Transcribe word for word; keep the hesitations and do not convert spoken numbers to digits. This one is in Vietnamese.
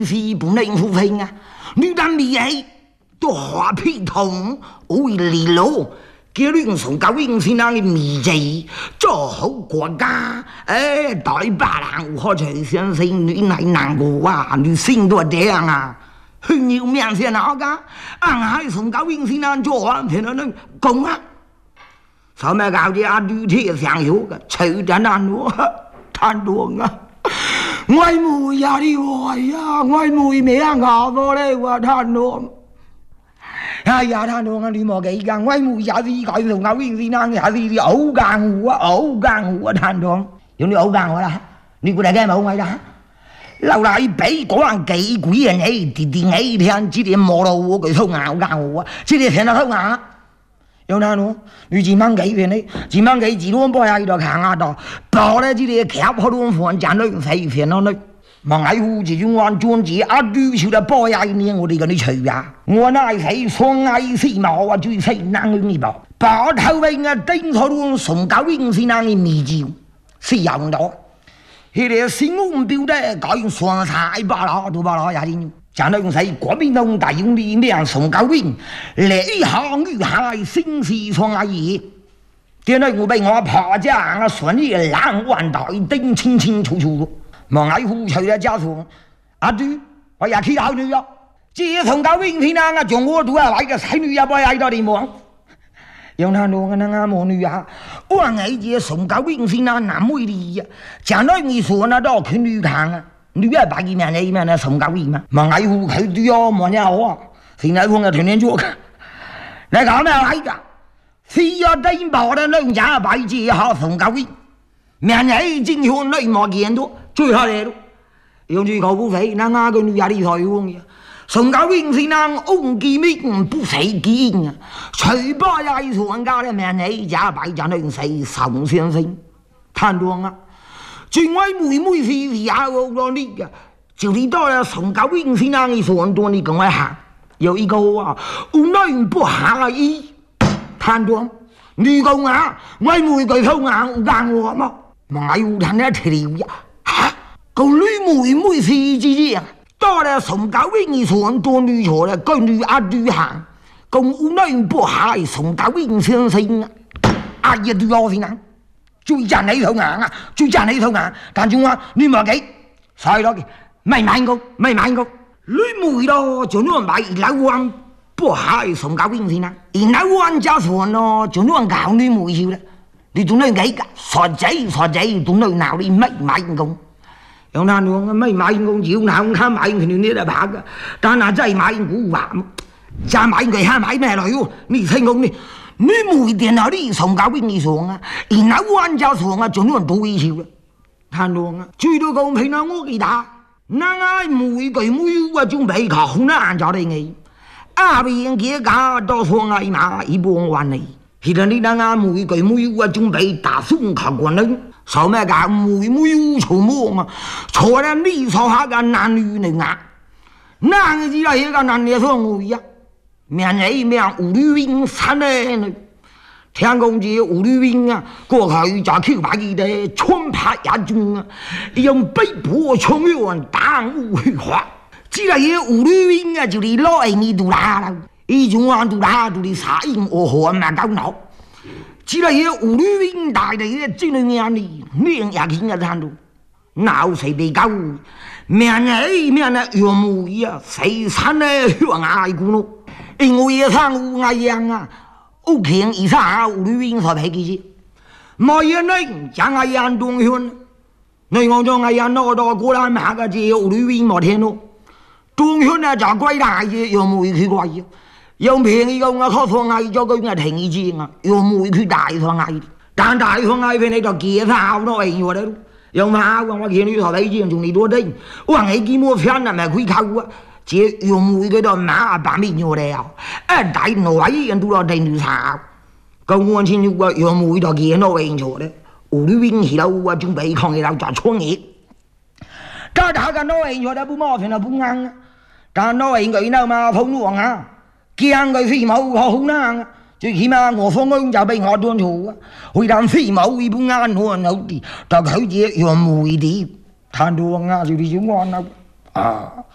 是不能付费啊！你当你係都花皮痛，為利路，叫你從教英先生嘅秘籍，做好國家。誒，大把人可隨先生你係難過啊，你心都這樣啊！去要面先哪個？硬係從教英先生做完，聽到你講啊！sau này gạo thì ăn đi thì sáng hiếu cả chơi đàn ăn nữa than đuông á ngoài mùi ra đi hoài á ngoài mùi mẹ ngà vô đây qua than đuông à dạ than đuông đi mò cái càng ngoài mùi ra gì gọi dùng áo viên gì năng dạ gì thì ấu càng hùa ấu càng hùa than đuông giống như ấu càng hùa đó đi của đại cái mà ông ấy đó lâu lại bảy có ăn kỹ quỷ anh ấy thì thì ấy thì anh chỉ điểm mò đầu cái thông áo càng hùa chỉ điểm thế nào thông áo有那喏，你只忙几遍嘞？只忙几几多包下一道看啊道，包嘞这里看好多饭，讲了谁骗了嘞？忙爱护这种玩专辑啊，追求的包下一年我哋跟你吹呀，我那谁双爱四毛啊，最谁难用你包？包头位啊，顶头都送高英是那个秘籍，是样的。迄个新闻标的搞用双菜巴拉都巴拉呀的。讲到用谁国民党大用力量宋高永，雷下雨下新时创阿姨，点解我被我爬家啊顺利两万大顶清清楚楚，望爱护吹的家属，阿对，我也去考虑了，这宋高永天啊，中国都要来个才女也不爱到地方，用他弄个那个魔女啊，我爱这宋高永天啊难为的呀，讲到你说那到去女看啊。你要把一面那一面那送高一嘛，忙爱护佢都要忙呀好啊，现在我嘅天天做嘅，你講咩嚟㗎？非要頂爆的兩家擺住下送高一，面係正向你冇見到，最下嚟咯，用住高不肥，那啱個女仔嚟台灣嘅，送高一先能安基命不死見啊，隨把呀一送家的面係家擺住兩世宋先生，睇到啊！最愛妹妹是是啊，我講你嘅，就是到了宋高永先生嘅說多你跟我行，有一個啊，無奈不下意，睇到你講啊，我妹佢偷硬硬我嘛，我要睇一條呀，嚇，個女妹妹是之啊，到了宋高永嘅說多你錯了，跟住阿對行，咁無奈不下宋高永先生啊，阿爺對我先啊。最賺你頭硬啊！最賺你頭硬，但仲話你莫幾，曬咗嘅，咪買個，咪買個，你妹咯，就攞買老王不係送高英先啦，而老王家算咯，就攞搞你妹笑啦，你仲攞幾㗎？傻仔傻仔，仲攞鬧你咪買個，有難講咪買個，要鬧他買佢你都拍㗎，但係真係買股話，再買佢下買咩嚟喎？你聽講你。你每天那里送高俾你送啊，而那玩家送啊，仲有人多一少啦，睇到啊，最多公平啊，我記得，那愛每個每個準備靠那家的你，阿邊嘅家多送愛嘛，一般玩你，其實你那愛每個每個準備打送靠過你，sau咩家每每個錯摸嘛，錯了你所下個男女的啊，那個只係一個男的送我呀。面係面五女兵三咧，聽講這五女兵啊，過去就去把佢哋穿拍一中啊，用北部長遠打烏去花，只係嘢五女兵啊，就嚟攞嚟你度啦啦，呢種話度啦度嚟殺人我河嘛搞鬧，只係嘢五女兵大地嘅真係眼裏面也見得睇到，鬧死地狗，面係面啊楊梅啊，死山咧向外古咯。因為也上有愛樣啊，屋企以上有女人所陪佢先，冇嘢呢，將愛樣當圈，你講將愛樣攞到過來買個只有女人冇聽到，當圈啊就貴大嘅，又冇佢貴嘅，又便宜嘅我靠放愛咗佢嘅停一次啊，又冇佢大放愛，但大放愛俾你就幾好多嘢我哋，又買我我見你所陪先仲你多啲，我係幾冇錢啊咪佢靠啊。這用每個都馬把面我哋啊！一大內人都攞定住炒，咁我先要個用每個見到應錯咧，無論邊時都話準備抗議到就創業，但大家都應錯得不毛錢都不啱啊！但都應佢都嘛風浪啊，驚佢飛毛好難啊！最起碼我放工就俾我端錯啊，會當飛毛會不啱我好啲，但佢這用每啲，睇到啊就啲少安啦啊！